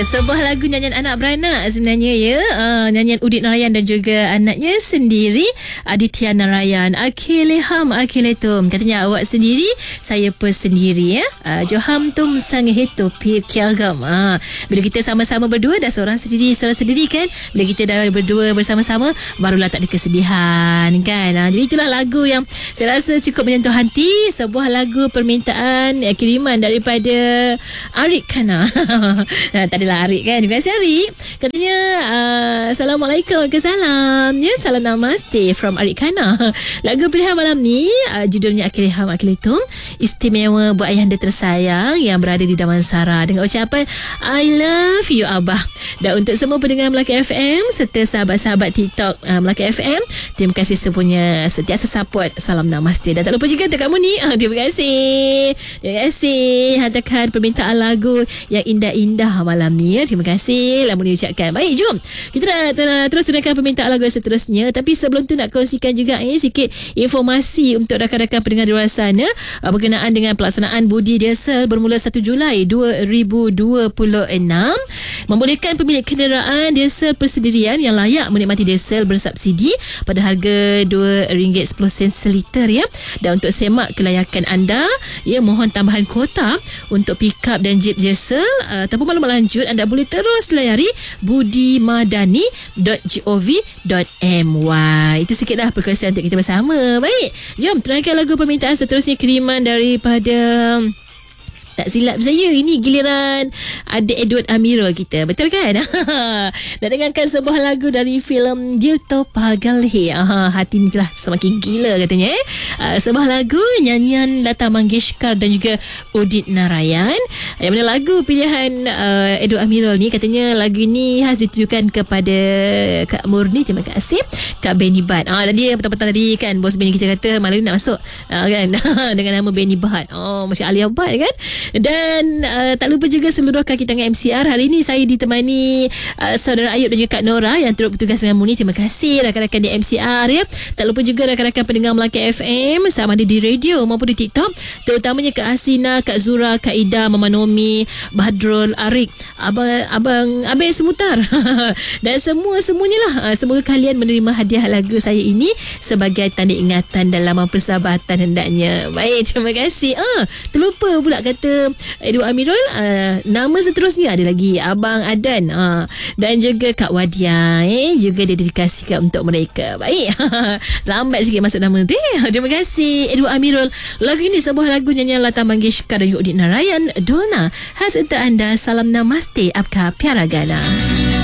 Sebuah lagu nyanyian anak beranak sebenarnya ya. Nyanyian Udit Narayan dan juga anaknya sendiri Aditya Narayan. Akileham akiletum. Katanya awak sendiri, saya pun sendiri ya. Joham tum sang hetu pi kiagam. Bila kita sama-sama berdua dah seorang sendiri kan. Bila kita dah berdua bersama-sama barulah tak ada kesedihan kan. Jadi itulah lagu yang saya rasa cukup menyentuh hati. Sebuah lagu permintaan kiriman daripada Arik Kana. Tak adalah Arik kan. Terima kasih Arik. Katanya Assalamualaikum. Salam ya, salam namaste from Arik Kana. Lagu pilihan malam ni judulnya Akileham Akiletum. Istimewa buat ayahanda tersayang yang berada di Damansara dengan ucapan I love you Abah. Dan untuk semua pendengar Melaka FM serta sahabat-sahabat TikTok Melaka FM, terima kasih semuanya sentiasa support. Salam namaste. Dan tak lupa juga untuk kamu ni, terima kasih. Terima kasih hantarkan permintaan lagu yang indah-indah malam ni ya. Terima kasih lama diucapkan. Baik, jom kita dah terus tunaikan permintaan lagu seterusnya. Tapi sebelum tu nak kongsikan juga sikit informasi untuk rakan-rakan pendengar di luar sana berkenaan dengan pelaksanaan budi diesel bermula 1 Julai 2026, membolehkan pemilik kenderaan diesel persendirian yang layak menikmati diesel bersubsidi pada harga RM2.10 seliter ya. Dan untuk semak kelayakan anda ya, mohon tambahan kuota untuk pick-up dan jeep diesel. Tanpa maklumat lanjut, anda boleh terus layari budimadani.gov.my. Itu sikitlah perkongsian untuk kita bersama. Baik, jom tunaikan lagu permintaan seterusnya kiriman daripada, tak silap saya, ini giliran ada Edward Amirul kita. Betul kan? Dan dengarkan sebuah lagu dari filem Dil To Pagal Hai. Hati ni telah semakin gila katanya. Sebuah lagu nyanyian Lata Mangeshkar dan juga Udit Narayan. Yang mana lagu pilihan Edward Amirul ni, katanya lagu ini khas ditujukan kepada Kak Murni. Terima kasih Kak Benny Bat. Dan dia petang-petang tadi kan, bos Benny kita kata malam ni nak masuk kan dengan nama Benny Bat. Macam Alia Bat kan. Dan tak lupa juga seluruh kaki tangan MCR. Hari ini saya ditemani saudara Ayub dan juga Kak Nora yang turut bertugas dengan Muni. Terima kasih rakan-rakan di MCR ya. Tak lupa juga rakan-rakan pendengar Melaka FM sama ada di radio maupun di TikTok, terutamanya Kak Hasina, Kak Zura, Kak Ida, Mama Nomi, Badrul, Arik, Abang Semutar dan semuanya lah. Semoga kalian menerima hadiah lagu saya ini sebagai tanda ingatan dan laman persahabatan hendaknya. Baik, terima kasih. Terlupa pula kata Edward Amirul, nama seterusnya ada lagi Abang Adan dan juga Kak Wadia juga didedikasikan untuk mereka. Baik, lambat sikit masuk nama tu. Terima kasih Edward Amirul. Lagu ini sebuah lagu nyanyian Lata Mangeshkar dan Udit Narayan, Dona. Khas untuk anda. Salam namaste, apka pyara gana.